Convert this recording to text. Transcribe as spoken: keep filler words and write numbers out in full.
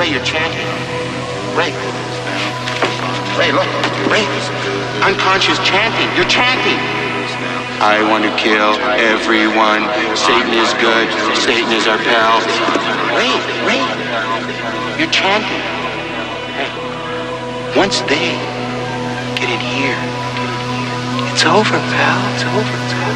Ray, you're chanting. Ray. Ray, look. Ray. Unconscious chanting. You're chanting. I want to kill everyone. Satan is good. Satan is our pal. Ray, Ray. You're chanting. Hey. Once they get in here, it's over, pal. It's over. It's over.